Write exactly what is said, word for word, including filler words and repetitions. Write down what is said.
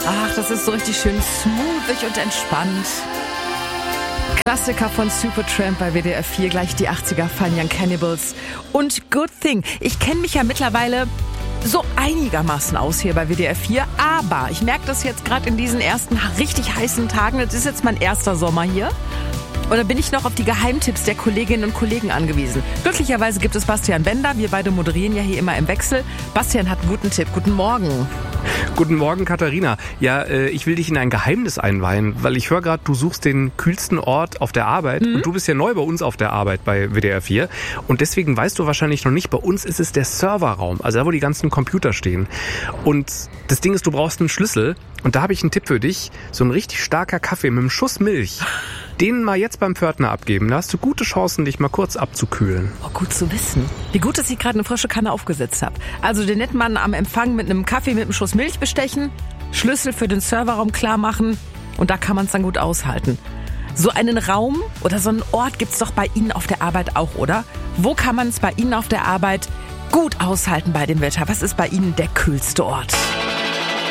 Ach, das ist so richtig schön smoothig und entspannt. Klassiker von Supertramp bei W D R vier, gleich die achtziger, Fun Young Cannibals und Good Thing. Ich kenne mich ja mittlerweile so einigermaßen aus hier bei W D R vier, aber ich merke das jetzt gerade in diesen ersten richtig heißen Tagen. Das ist jetzt mein erster Sommer hier. Und da bin ich noch auf die Geheimtipps der Kolleginnen und Kollegen angewiesen. Glücklicherweise gibt es Bastian Bender. Wir beide moderieren ja hier immer im Wechsel. Bastian hat einen guten Tipp. Guten Morgen. Guten Morgen, Katharina. Ja, äh, ich will dich in ein Geheimnis einweihen, weil ich höre gerade, du suchst den kühlsten Ort auf der Arbeit. Mhm. Und du bist ja neu bei uns auf der Arbeit bei W D R vier. Und deswegen weißt du wahrscheinlich noch nicht, bei uns ist es der Serverraum, also da, wo die ganzen Computer stehen. Und das Ding ist, du brauchst einen Schlüssel. Und da habe ich einen Tipp für dich. So ein richtig starker Kaffee mit einem Schuss Milch. Den mal jetzt beim Pförtner abgeben. Da hast du gute Chancen, dich mal kurz abzukühlen. Oh, gut zu wissen. Wie gut, dass ich gerade eine frische Kanne aufgesetzt habe. Also den netten Mann am Empfang mit einem Kaffee mit einem Schuss Milch bestechen, Schlüssel für den Serverraum klar machen und da kann man es dann gut aushalten. So einen Raum oder so einen Ort gibt's doch bei Ihnen auf der Arbeit auch, oder? Wo kann man es bei Ihnen auf der Arbeit gut aushalten bei dem Wetter? Was ist bei Ihnen der kühlste Ort?